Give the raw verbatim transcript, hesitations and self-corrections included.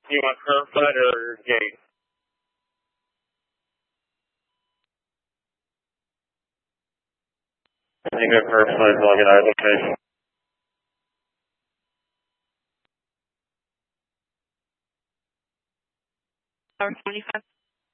You want curbside or gate? You go curbside, so I'll get our location. Tower twenty-five.